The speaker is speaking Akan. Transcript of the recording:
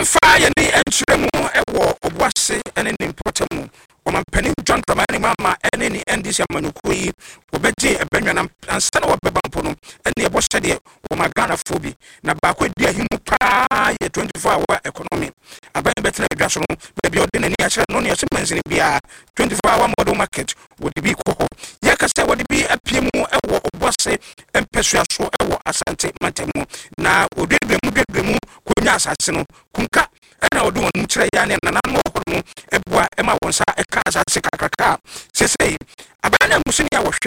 Yɛmfa yɛne ɛnkyerɛ mu ɛwɔ Obuase ɛne ne mpɔtam ɔmampanin John Dramani Mahama ɛne ne NDC amanyɔkuo yi wɔbɛgye ɛbɛnwa ansa na wɔbɛba mpo no ɛne ɛbɔ hyɛdeɛ wɔma Ghanafoɔ bi na baako adi ahimu paa yɛ 24-hour economy aban bɛtena adwa so no baabi a ɔde n'ani akyerɛ no ne ɛhyɛ mansini biara 24-hour model market wɔde bi kɔ hɔ yɛkasa wɔde bi apie mu ɛwɔ Obuase mpɛsua so ɛwɔ Asante Mantamu na odwedwe mu konya asase no kunka ɛna ɔde wɔn kyerɛ ya ne nanano hɔ no ɛboa ɛma wɔn sa ɛka asase kakraka sesei aban na musuni a wɔhwɛ